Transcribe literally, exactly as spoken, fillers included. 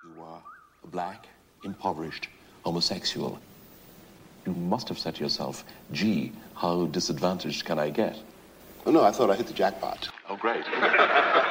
You are a black, impoverished homosexual. You must have said to yourself, gee, how disadvantaged can I get? Oh, no, I thought I hit the jackpot. Oh, great.